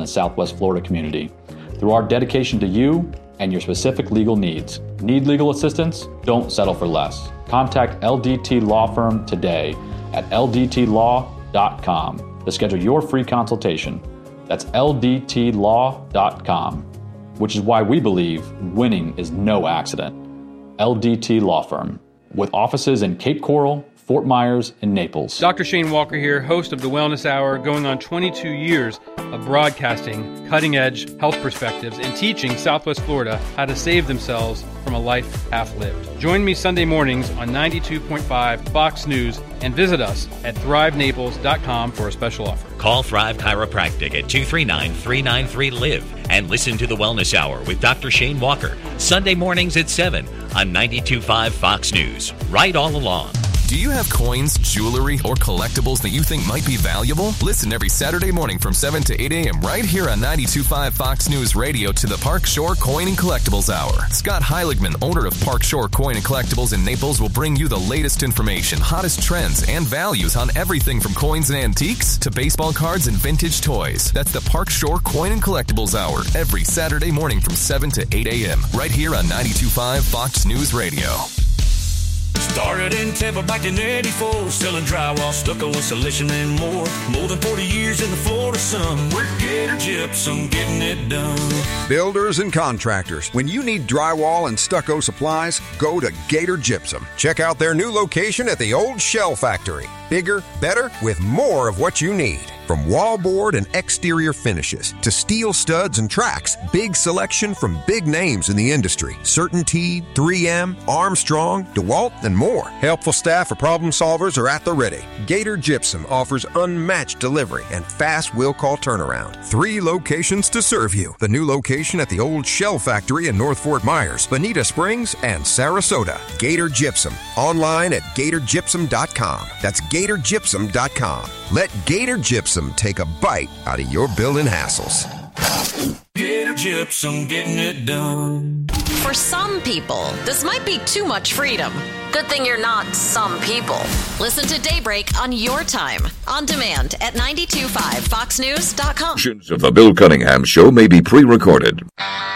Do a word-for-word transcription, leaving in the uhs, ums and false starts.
the Southwest Florida community through our dedication to you and your specific legal needs. Need legal assistance? Don't settle for less. Contact L D T Law Firm today at L D T law dot com to schedule your free consultation. That's L D T law dot com, which is why we believe winning is no accident. L D T Law Firm, with offices in Cape Coral, Fort Myers, and Naples. Doctor Shane Walker here, host of The Wellness Hour, going on twenty-two years of broadcasting cutting-edge health perspectives and teaching Southwest Florida how to save themselves from a life half lived. Join me Sunday mornings on ninety-two point five Fox News and visit us at thrive naples dot com for a special offer. Call Thrive Chiropractic at two three nine, three nine three, L I V E and listen to The Wellness Hour with Doctor Shane Walker, Sunday mornings at seven on ninety-two point five Fox News, right all along. Do you have coins, jewelry, or collectibles that you think might be valuable? Listen every Saturday morning from seven to eight a.m. right here on ninety-two point five Fox News Radio to the Park Shore Coin and Collectibles Hour. Scott Heiligman, owner of Park Shore Coin and Collectibles in Naples, will bring you the latest information, hottest trends, and values on everything from coins and antiques to baseball cards and vintage toys. That's the Park Shore Coin and Collectibles Hour every Saturday morning from seven to eight a.m. right here on ninety-two point five Fox News Radio. Started in Tampa back in eighty-four, selling drywall, stucco, insulation, and more. More than forty years in the Florida sun. We're Gator Gypsum, getting it done. Builders and contractors, when you need drywall and stucco supplies, go to Gator Gypsum. Check out their new location at the Old Shell Factory. Bigger, better, with more of what you need. From wallboard and exterior finishes to steel studs and tracks, big selection from big names in the industry. CertainTeed, three M, Armstrong, DeWalt, and more. Helpful staff or problem solvers are at the ready. Gator Gypsum offers unmatched delivery and fast will call turnaround. Three locations to serve you. The new location at the Old Shell Factory in North Fort Myers, Bonita Springs, and Sarasota. Gator Gypsum. Online at gator gypsum dot com. That's gator gypsum dot com. Let Gator Gypsum take a bite out of your building hassles. Gator Gypsum, getting it done. For some people, this might be too much freedom. Good thing you're not some people. Listen to Daybreak on your time, on demand at ninety-two point five fox news dot com. Of the Bill Cunningham Show may be pre-recorded.